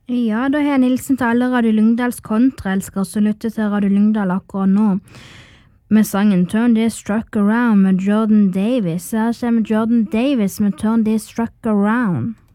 Ja, da har jeg Nilsen til alle Radio Lyngdals kontraelskere som lytter til Radio Lyngdal akkurat nå, med sangen Turn This Truck Around med Jordan Davis. Her kommer Jordan Davis med Turn This Truck Around.